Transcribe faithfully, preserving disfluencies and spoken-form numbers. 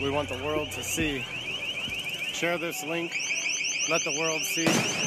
we want the world to see. Share this link, let the world see